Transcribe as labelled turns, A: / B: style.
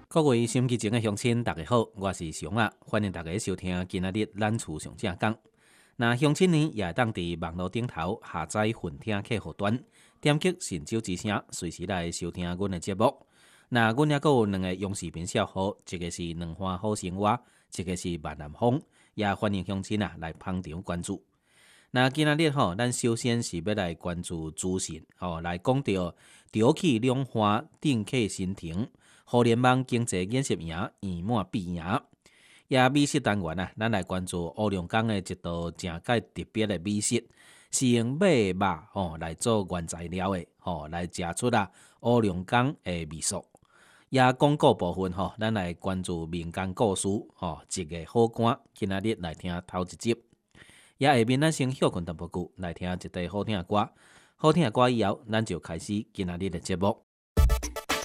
A: 各位心机前的乡亲，大家好，我是熊啊，欢迎大家收听今仔日咱厝上正讲。那乡亲呢，也当伫网络顶头下载混听客户端，点击神州之声，随时来收听阮的节目。那阮也有两个央视频小号，一个是两花好生活，一个是万南风，也欢迎乡亲来捧场关注。那今仔日咱首先是要来关注资讯，来讲到潮起两花政客新停。互联网经济演习营圆满闭营，也美食单元咱来关注乌龙岗的一道正介特别的美食，是用马肉来做原材料的来食出乌龙岗的味素。也广告部分咱来关注民间故事一个好歌，今仔日来听头一集。也下面咱先休困淡薄久，来听一块好听的歌。好听的歌以后，咱就开始今仔日的节目。